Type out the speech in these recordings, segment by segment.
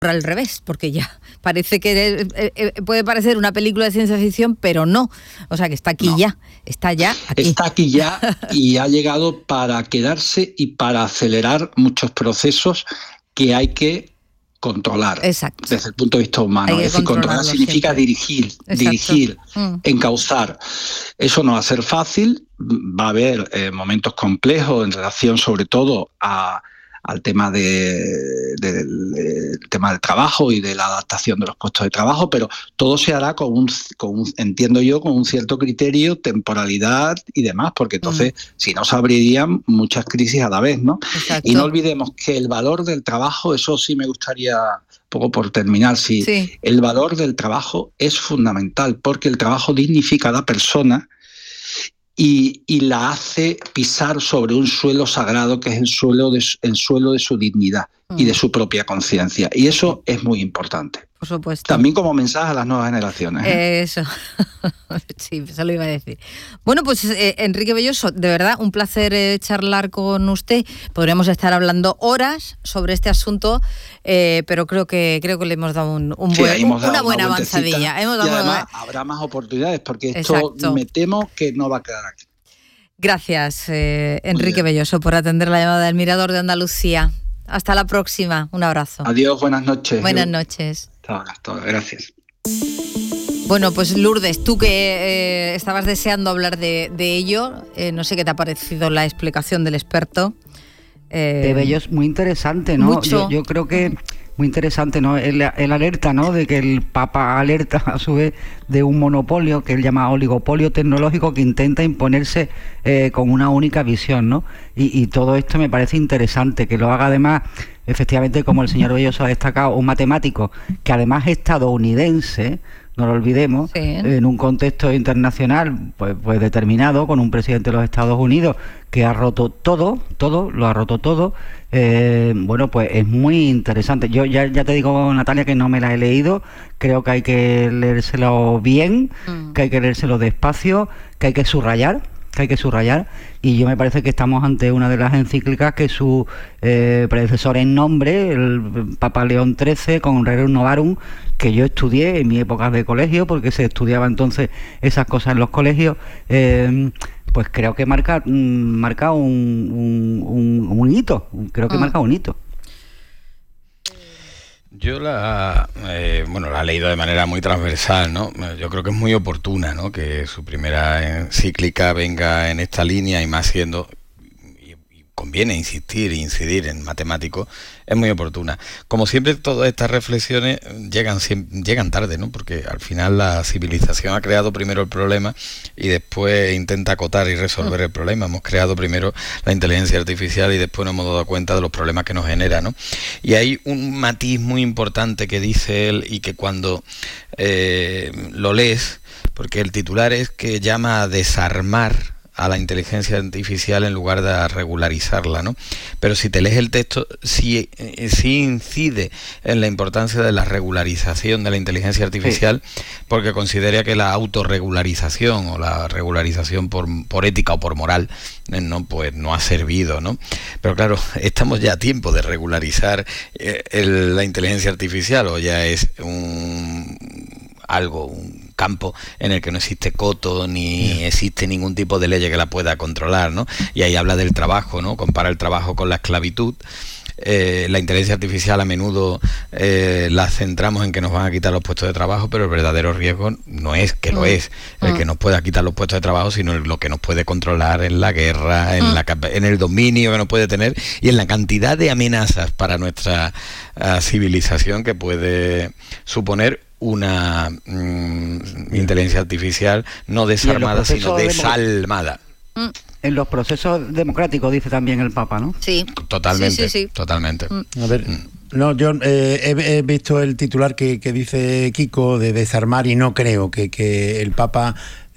al revés, porque ya parece que puede parecer una película de ciencia ficción, pero no. O sea, que está aquí ya, está ya aquí. Está aquí ya y ha llegado para quedarse y para acelerar muchos procesos que hay que controlar. Exacto. Desde el punto de vista humano. Es decir, controlar significa dirigir, encauzar. Eso no va a ser fácil, va a haber momentos complejos en relación sobre todo al tema del tema del trabajo y de la adaptación de los puestos de trabajo, pero todo se hará entiendo yo, con un cierto criterio, temporalidad y demás, porque entonces si no se abrirían muchas crisis a la vez, ¿no? Exacto. Y no olvidemos que el valor del trabajo, eso sí me gustaría, poco por terminar, el valor del trabajo es fundamental, porque el trabajo dignifica a la persona y la hace pisar sobre un suelo sagrado que es el suelo de su dignidad y de su propia conciencia. Y eso es muy importante. Por supuesto. También como mensaje a las nuevas generaciones. Eso. Sí, eso lo iba a decir. Bueno, pues Enrique Belloso, de verdad, un placer charlar con usted. Podríamos estar hablando horas sobre este asunto, pero creo que le hemos dado una buena avanzadilla. Y además habrá más oportunidades, porque esto me temo que no va a quedar aquí. Gracias, Enrique Belloso, por atender la llamada del Mirador de Andalucía. Hasta la próxima. Un abrazo. Adiós, buenas noches. Buenas noches. Hasta ahora, gracias. Bueno, pues Lourdes, tú que estabas deseando hablar de ello, no sé qué te ha parecido la explicación del experto. Bellos, muy interesante, ¿no? Mucho. Yo creo que muy interesante, ¿no? El alerta, ¿no? De que el Papa alerta a su vez de un monopolio que él llama oligopolio tecnológico que intenta imponerse con una única visión, ¿no? Y todo esto me parece interesante, que lo haga además, efectivamente, como el señor Belloso ha destacado, un matemático que además es estadounidense, no lo olvidemos, en un contexto internacional pues determinado, con un presidente de los Estados Unidos que ha roto todo, lo ha roto todo. Bueno, pues es muy interesante. Yo ya te digo, Natalia, que no me la he leído. Creo que hay que leérselo bien, que hay que leérselo despacio, que hay que subrayar, y yo me parece que estamos ante una de las encíclicas que su predecesor en nombre, el Papa León XIII, con Rerum Novarum, que yo estudié en mi época de colegio, porque se estudiaba entonces esas cosas en los colegios, pues creo que marca un hito, marca un hito. Yo la he leído de manera muy transversal, ¿no? Yo creo que es muy oportuna, ¿no? Que su primera encíclica venga en esta línea, y más siendo, y conviene incidir en matemático, es muy oportuna. Como siempre, todas estas reflexiones llegan tarde, ¿no? Porque al final la civilización ha creado primero el problema y después intenta acotar y resolver el problema. Hemos creado primero la inteligencia artificial y después nos hemos dado cuenta de los problemas que nos genera, ¿no? Y hay un matiz muy importante que dice él, y que cuando lo lees, porque el titular es que llama a desarmar a la inteligencia artificial en lugar de a regularizarla, ¿no? Pero si te lees el texto, sí incide en la importancia de la regularización de la inteligencia artificial, porque considera que la autorregularización o la regularización por ética o por moral no ha servido, ¿no? Pero claro, estamos ya a tiempo de regularizar la inteligencia artificial, o ya es un campo en el que no existe coto ni existe ningún tipo de ley que la pueda controlar, ¿no? Y ahí habla del trabajo, ¿no? Compara el trabajo con la esclavitud. La inteligencia artificial a menudo la centramos en que nos van a quitar los puestos de trabajo, pero el verdadero riesgo no es que lo es el que nos pueda quitar los puestos de trabajo, sino lo que nos puede controlar en la guerra, en el dominio que nos puede tener y en la cantidad de amenazas para nuestra civilización que puede suponer una inteligencia artificial no desarmada, sino desalmada. En los procesos democráticos, dice también el Papa, ¿no? Sí. Totalmente, sí. totalmente. A ver, no, yo he visto el titular que dice Kiko de desarmar, y no creo que el Papa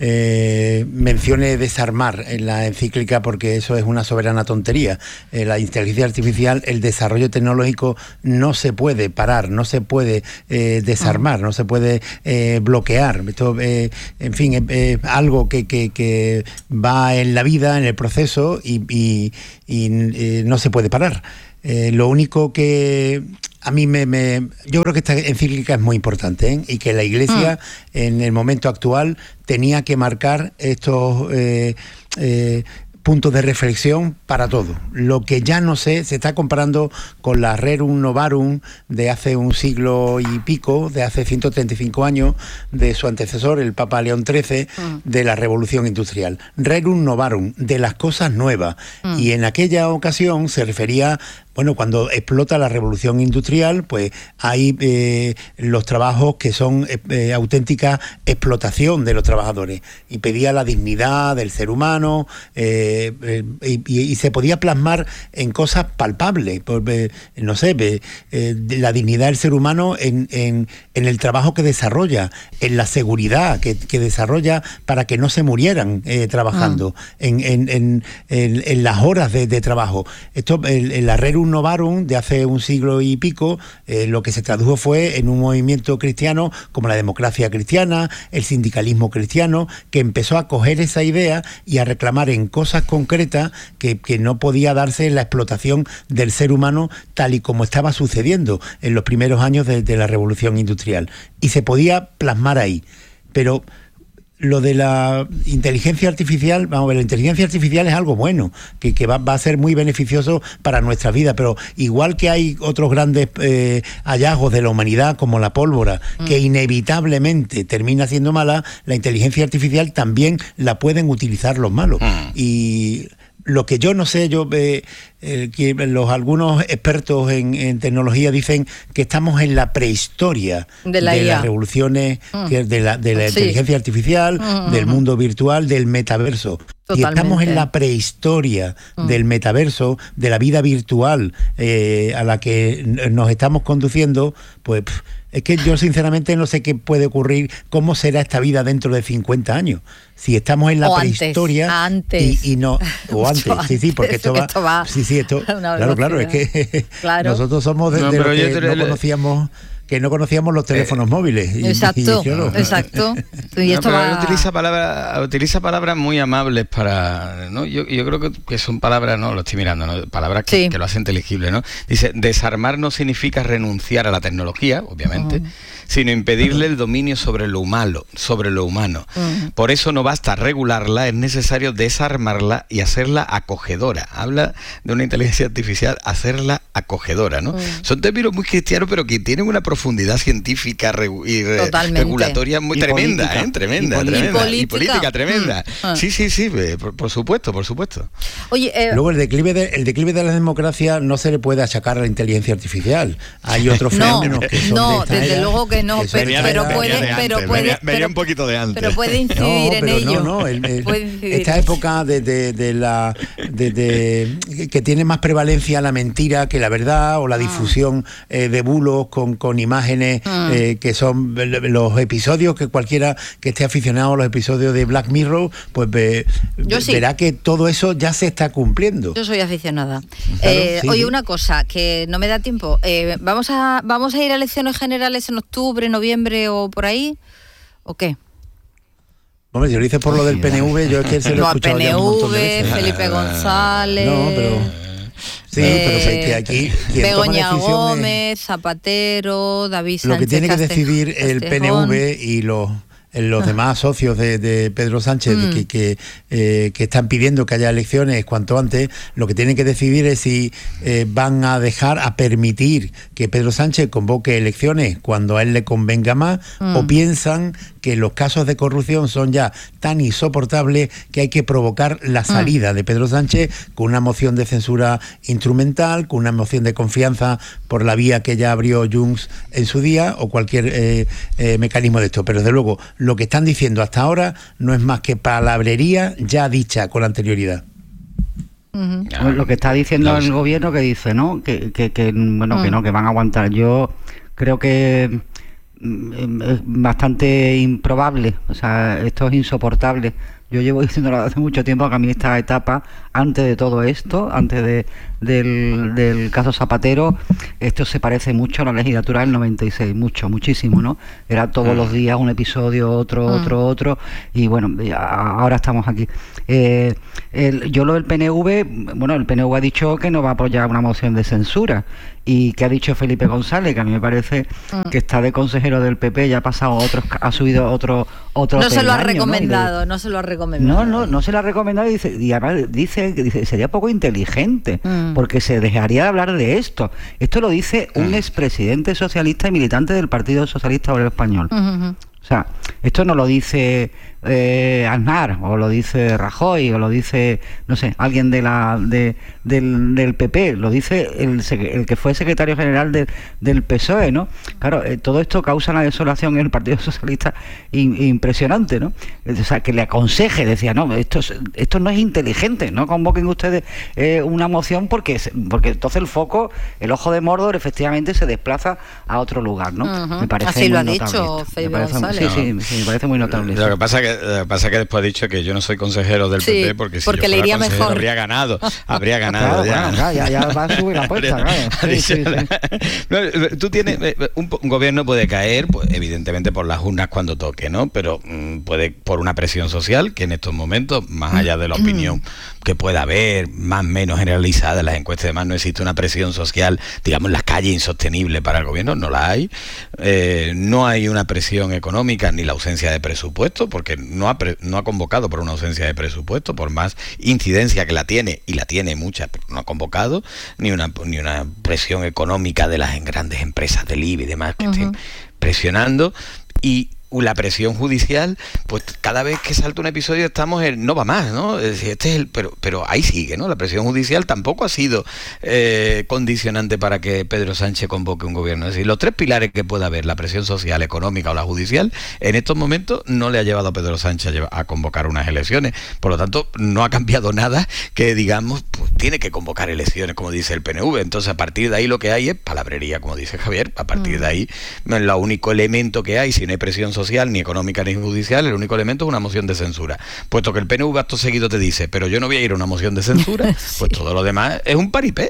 mencione desarmar en la encíclica, porque eso es una soberana tontería. La inteligencia artificial, el desarrollo tecnológico no se puede parar, no se puede desarmar, no se puede bloquear. Esto, en fin, algo que va en la vida, en el proceso, y no se puede parar. Lo único que a mí yo creo que esta encíclica es muy importante, ¿eh? Y que la Iglesia en el momento actual tenía que marcar estos puntos de reflexión para todo. Lo que ya no sé, se está comparando con la Rerum Novarum de hace un siglo y pico, de hace 135 años, de su antecesor, el Papa León XIII, de la Revolución Industrial. Rerum Novarum, de las cosas nuevas. Y en aquella ocasión se refería, bueno, cuando explota la revolución industrial, pues hay los trabajos que son auténtica explotación de los trabajadores. Y pedía la dignidad del ser humano, y se podía plasmar en cosas palpables. No sé, la dignidad del ser humano en el trabajo que desarrolla, en la seguridad que desarrolla para que no se murieran trabajando, en las horas de trabajo. Esto, la Rerum Novarum de hace un siglo y pico, lo que se tradujo fue en un movimiento cristiano como la democracia cristiana, el sindicalismo cristiano, que empezó a coger esa idea y a reclamar en cosas concretas que no podía darse la explotación del ser humano tal y como estaba sucediendo en los primeros años de la revolución industrial. Y se podía plasmar ahí. Pero lo de la inteligencia artificial, vamos a ver, la inteligencia artificial es algo bueno, que va a ser muy beneficioso para nuestra vida, pero igual que hay otros grandes hallazgos de la humanidad, como la pólvora, que inevitablemente termina siendo mala, la inteligencia artificial también la pueden utilizar los malos. Y lo que yo no sé, que algunos expertos en tecnología dicen que estamos en la prehistoria de las revoluciones, de la inteligencia artificial, del mundo virtual, del metaverso. Totalmente. Y estamos en la prehistoria del metaverso, de la vida virtual a la que nos estamos conduciendo, pues es que yo sinceramente no sé qué puede ocurrir, cómo será esta vida dentro de 50 años. Si estamos en la prehistoria antes. Y no, o antes, sí, porque esto va. Sí, esto. Claro, es que nosotros somos de los que no conocíamos los teléfonos móviles. Exacto. Y esto utiliza palabras muy amables para, ¿no? Yo creo que son palabras, no, lo estoy mirando, ¿no? Palabras que lo hacen inteligible, ¿no? Dice, desarmar no significa renunciar a la tecnología, obviamente, sino impedirle el dominio sobre lo humano. Por eso no basta regularla, es necesario desarmarla y hacerla acogedora. Habla de una inteligencia artificial, hacerla acogedora, ¿no? Son términos muy cristianos, pero que tienen una profundidad científica y regulatoria muy tremenda, tremenda. Y política tremenda. Sí, por supuesto. Oye, luego el declive de la democracia no se le puede achacar a la inteligencia artificial. Hay otros fenómenos que son no, desde luego que no, pero puede un poquito de antes. Pero puede incidir en ello. Esta época que tiene más prevalencia la mentira que la verdad, o la difusión de bulos con imágenes que son los episodios que cualquiera que esté aficionado a los episodios de Black Mirror, pues verá que todo eso ya se está cumpliendo. Yo soy aficionada. Oye, una cosa que no me da tiempo. ¿Vamos a ir a elecciones generales en octubre, noviembre o por ahí? ¿O qué? Hombre, si lo dices por lo del PNV, yo es que se lo he escuchado ya un montón de veces. Felipe González. No, pero sí, pero es que aquí Begoña Gómez, Zapatero, David Sánchez. Lo que tiene que decidir el PNV y los demás socios de Pedro Sánchez que están pidiendo que haya elecciones cuanto antes, lo que tienen que decidir es si van a permitir que Pedro Sánchez convoque elecciones cuando a él le convenga más, o piensan que los casos de corrupción son ya tan insoportables que hay que provocar la salida de Pedro Sánchez con una moción de censura instrumental, con una moción de confianza por la vía que ya abrió Junts en su día, o cualquier mecanismo de esto. Pero desde luego, lo que están diciendo hasta ahora no es más que palabrería ya dicha con anterioridad. Lo que está diciendo el gobierno, que dice, ¿no? Que van a aguantar. Yo creo que es bastante improbable, o sea, esto es insoportable. Yo llevo diciéndolo hace mucho tiempo, que a mí esta etapa, antes de todo esto, antes del caso Zapatero, esto se parece mucho a la legislatura del 96, muchísimo, ¿no? Era todos los días un episodio, otro, y bueno, ahora estamos aquí. Yo lo del PNV, el PNV ha dicho que no va a apoyar una moción de censura, y que ha dicho Felipe González, que a mí me parece que está de consejero del PP, ya ha pasado ha subido otro no se lo ha recomendado, no se lo ha recomendado. No se lo ha recomendado y además dice sería poco inteligente, porque se dejaría de hablar de esto. Esto lo dice un expresidente socialista y militante del Partido Socialista Obrero Español. O sea, esto no lo dice Aznar, o lo dice Rajoy, o lo dice, no sé, alguien del PP, lo dice el que fue secretario general del PSOE, ¿no? Claro, todo esto causa una desolación en el Partido Socialista impresionante, ¿no? O sea, que le aconseje, decía, no, esto no es inteligente, no convoquen ustedes una moción porque entonces el ojo de Mordor efectivamente se desplaza a otro lugar, ¿no? Me parece así lo ha muy dicho Felipe González. Sí, me parece muy notable. Lo que pasa es que después ha dicho que yo no soy consejero del PP porque si yo fuera le iría consejero mejor. Habría ganado claro, ya va a subir la apuesta, claro. Sí. No, tú tienes un gobierno puede caer, pues, evidentemente por las urnas cuando toque, ¿no? Pero puede por una presión social que en estos momentos, más allá de la opinión que pueda haber, más o menos generalizada en las encuestas, además no existe una presión social, digamos, en las calles insostenible para el gobierno, no la hay. No hay una presión económica ni la ausencia de presupuesto, porque no ha convocado por una ausencia de presupuesto, por más incidencia que la tiene, y la tiene mucha, pero no ha convocado, ni una presión económica de las grandes empresas del IBE y demás que estén presionando, y la presión judicial, pues cada vez que salta un episodio estamos en no va más, ¿no? Es decir, pero ahí sigue, ¿no? La presión judicial tampoco ha sido condicionante para que Pedro Sánchez convoque un gobierno. Es decir, los tres pilares que pueda haber, la presión social, económica o la judicial, en estos momentos no le ha llevado a Pedro Sánchez a convocar unas elecciones. Por lo tanto, no ha cambiado nada que, digamos, pues tiene que convocar elecciones, como dice el PNV. Entonces, a partir de ahí lo que hay es palabrería, como dice Javier. A partir de ahí, el único elemento que hay, si no hay presión social, ni económica ni judicial, el único elemento es una moción de censura. Puesto que el PNV acto seguido te dice, pero yo no voy a ir a una moción de censura, pues todo lo demás es un paripé,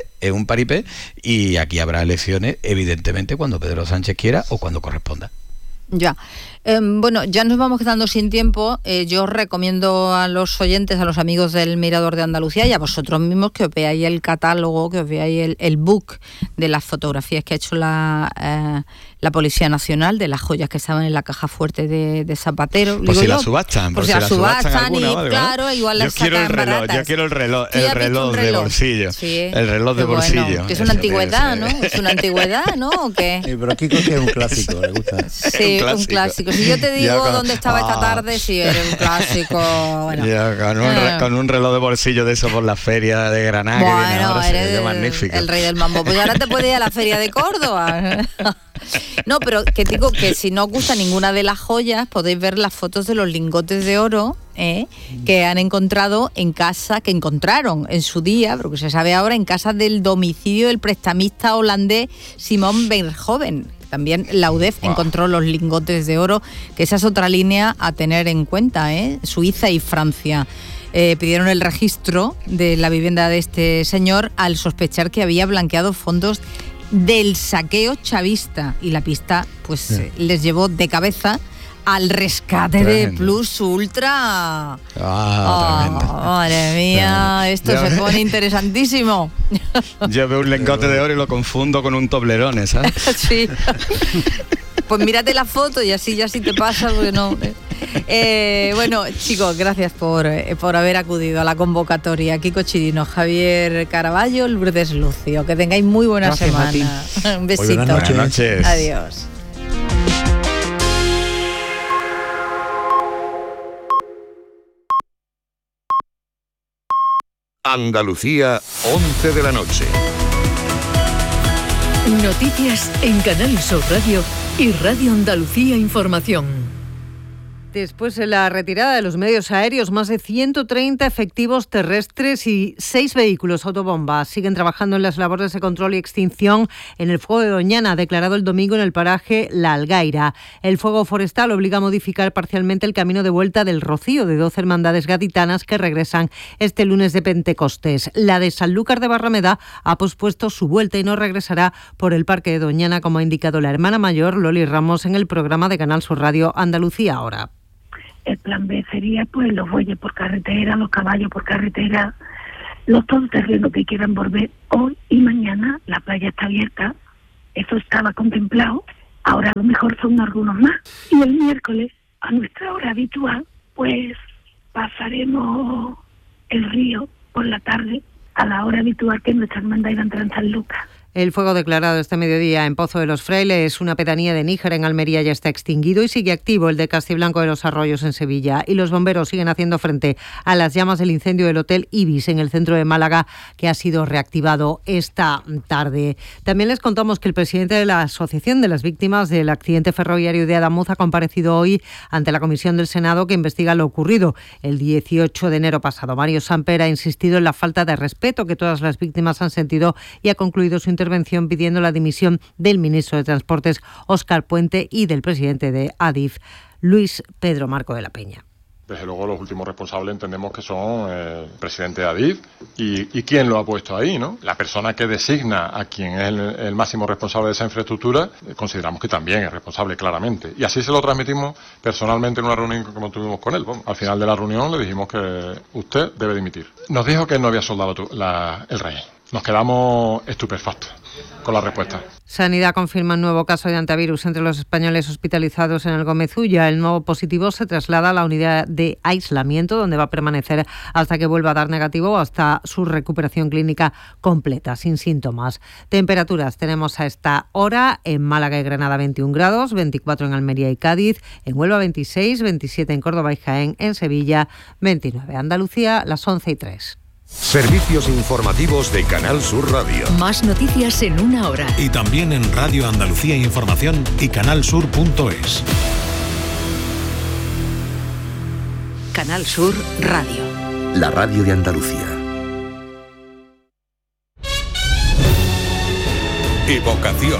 y aquí habrá elecciones, evidentemente, cuando Pedro Sánchez quiera o cuando corresponda. Ya. Bueno, ya nos vamos quedando sin tiempo. Yo os recomiendo a los oyentes, a los amigos del Mirador de Andalucía y a vosotros mismos que os veáis el catálogo, que os veáis el book de las fotografías que ha hecho la Policía Nacional, de las joyas que estaban en la caja fuerte de Zapatero. Por si la subastan. Por si la subastan y algo, claro, igual las sacan baratas. Yo quiero el reloj de bolsillo. Sí, el reloj de bolsillo. Bueno, que es una antigüedad, ¿no? Es una antigüedad, ¿no? ¿O qué? Sí, pero aquí es un clásico, me gusta. Sí, un clásico. Si yo te digo dónde estaba esta tarde, sí, era un clásico. Bueno. Con un reloj de bolsillo de eso por la feria de Granada, que viene ahora, sería magnífico. El rey del mambo. Pues ahora te puedes ir a la feria de Córdoba. No, pero que digo que si no os gusta ninguna de las joyas, podéis ver las fotos de los lingotes de oro que han encontrado en casa, que encontraron en su día, pero que se sabe ahora, en casa del domicilio del prestamista holandés Simon Verhoeven. También la UDEF encontró los lingotes de oro, que esa es otra línea a tener en cuenta, Suiza y Francia. Pidieron el registro de la vivienda de este señor al sospechar que había blanqueado fondos del saqueo chavista, y la pista pues les llevó de cabeza al rescate de Plus Ultra. Madre mía, esto se pone interesantísimo. Yo veo un lingote de oro y lo confundo con un Toblerone, ¿sabes? Sí. Pues mírate la foto y así ya sí te pasa, porque no. Bueno, chicos, gracias por haber acudido a la convocatoria. Kiko Chirino, Javier Caraballo, Lourdes Lucio. Que tengáis muy buena semana. Un besito. Buenas noches. Adiós. Andalucía, 11 de la noche. Noticias en Canal Sur Radio y Radio Andalucía Información. Después de la retirada de los medios aéreos, más de 130 efectivos terrestres y 6 vehículos autobomba siguen trabajando en las labores de control y extinción en el fuego de Doñana, declarado el domingo en el paraje La Algaira. El fuego forestal obliga a modificar parcialmente el camino de vuelta del Rocío de 12 hermandades gaditanas que regresan este lunes de Pentecostés. La de Sanlúcar de Barrameda ha pospuesto su vuelta y no regresará por el parque de Doñana, como ha indicado la hermana mayor Loli Ramos en el programa de Canal Sur Radio Andalucía Ahora. El plan B sería pues los bueyes por carretera, los caballos por carretera los todoterrenos que quieran volver hoy y mañana, la playa está abierta, eso estaba contemplado, ahora a lo mejor son algunos más. Y el miércoles, a nuestra hora habitual, pues pasaremos el río por la tarde, a la hora habitual que nuestra hermandad iba a entrar en San Lucas. El fuego declarado este mediodía en Pozo de los Frailes, una pedanía de Níjar en Almería, ya está extinguido y sigue activo el de Castiblanco de los Arroyos en Sevilla. Y los bomberos siguen haciendo frente a las llamas del incendio del Hotel Ibis en el centro de Málaga, que ha sido reactivado esta tarde. También les contamos que el presidente de la Asociación de las Víctimas del Accidente Ferroviario de Adamuz ha comparecido hoy ante la Comisión del Senado que investiga lo ocurrido el 18 de enero pasado. Mario Samper ha insistido en la falta de respeto que todas las víctimas han sentido y ha concluido su intervención pidiendo la dimisión del ministro de Transportes, Óscar Puente, y del presidente de Adif, Luis Pedro Marco de la Peña. Desde luego los últimos responsables entendemos que son el presidente de Adif y quién lo ha puesto ahí, ¿no? La persona que designa a quien es el máximo responsable de esa infraestructura, consideramos que también es responsable claramente. Y así se lo transmitimos personalmente en una reunión que tuvimos con él. Bueno, al final de la reunión le dijimos que usted debe dimitir. Nos dijo que no había soldado el rey. Nos quedamos estupefactos con la respuesta. Sanidad confirma un nuevo caso de antivirus entre los españoles hospitalizados en el Gómez Ulla. El nuevo positivo se traslada a la unidad de aislamiento, donde va a permanecer hasta que vuelva a dar negativo o hasta su recuperación clínica completa, sin síntomas. Temperaturas tenemos a esta hora en Málaga y Granada 21 grados, 24 en Almería y Cádiz, en Huelva 26, 27 en Córdoba y Jaén, en Sevilla 29. Andalucía, las 11:03. Servicios informativos de Canal Sur Radio. Más noticias en una hora. Y también en Radio Andalucía Información y canalsur.es. Canal Sur Radio. La radio de Andalucía. Evocación.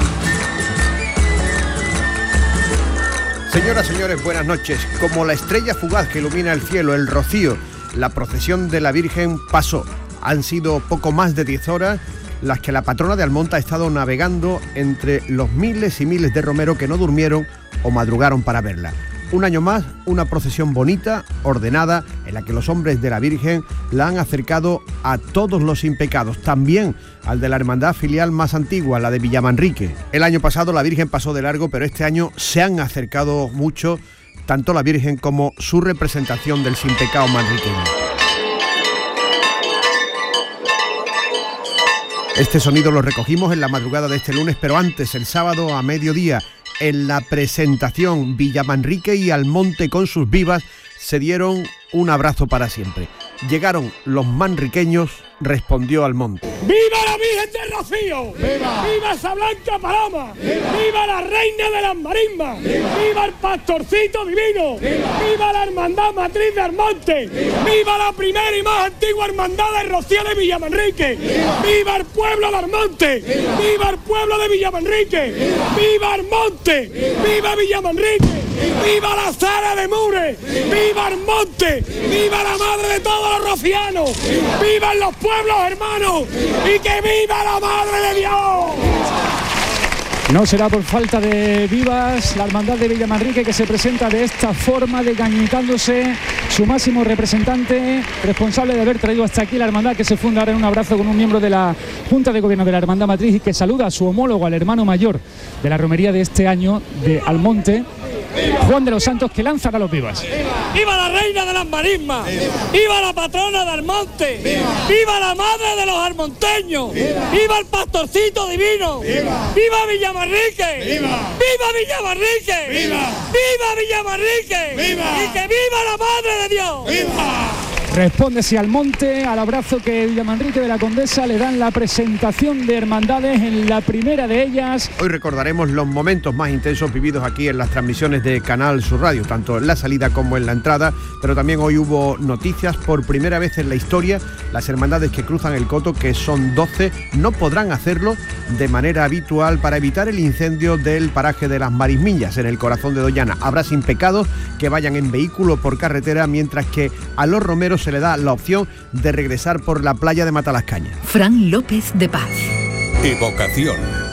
Señoras, señores, buenas noches. Como la estrella fugaz que ilumina el cielo, el rocío, la procesión de la Virgen pasó. Han sido poco más de 10 horas las que la patrona de Almonte ha estado navegando entre los miles y miles de romeros que no durmieron o madrugaron para verla. Un año más, una procesión bonita, ordenada, en la que los hombres de la Virgen la han acercado a todos los sin pecados, también al de la hermandad filial más antigua, la de Villamanrique. El año pasado la Virgen pasó de largo, pero este año se han acercado mucho tanto la Virgen como su representación del sin pecado manriqueño. Este sonido lo recogimos en la madrugada de este lunes, pero antes, el sábado a mediodía, en la presentación, Villamanrique y Almonte con sus vivas se dieron un abrazo para siempre. Llegaron los manriqueños, respondió Almonte. ¡Viva la Virgen del Rocío! ¡Viva! ¡Viva esa blanca paloma! ¡Viva! ¡Viva la reina de las marismas! ¡Viva! ¡Viva el pastorcito divino! ¡Viva! ¡Viva la hermandad matriz de Almonte! ¡Viva! ¡Viva la primera y más antigua hermandad de Rocío de Villamanrique! ¡Viva! ¡Viva el pueblo de Almonte! ¡Viva! ¡Viva el pueblo de Villamanrique! ¡Viva! ¡Viva Almonte! ¡Viva! ¡Viva Villamanrique! ¡Viva la Sara de Mure! ¡Viva Almonte! ¡Viva la madre de todos los rocianos! ¡Vivan los pueblos hermanos! ¡Y que viva la Madre de Dios! No será por falta de vivas la hermandad de Villamanrique, que se presenta de esta forma, decañitándose su máximo representante, responsable de haber traído hasta aquí la hermandad, que se funda ahora en un abrazo con un miembro de la Junta de Gobierno de la Hermandad Matriz y que saluda a su homólogo, al hermano mayor de la romería de este año de Almonte, Juan de los Santos, que lanzará los vivas. ¡Viva la reina de las marismas! ¡Viva la patrona de Almonte! ¡Viva la madre de los almonteños! ¡Viva el pastorcito divino! ¡Viva Villamanrique! ¡Viva Villamanrique! ¡Viva Villamanrique! ¡Y que viva la madre de Dios! Responde si Almonte al abrazo que Villamanrique de la Condesa le dan la presentación de hermandades en la primera de ellas. Hoy recordaremos los momentos más intensos vividos aquí en las transmisiones de Canal Sur Radio, tanto en la salida como en la entrada, pero también hoy hubo noticias. Por primera vez en la historia, las hermandades que cruzan el Coto, que son 12, no podrán hacerlo de manera habitual para evitar el incendio del paraje de las Marismillas, en el corazón de Doñana. Habrá sin pecados que vayan en vehículo por carretera, mientras que a los romeros se le da la opción de regresar por la playa de Matalascañas. Fran López de Paz. Evocación.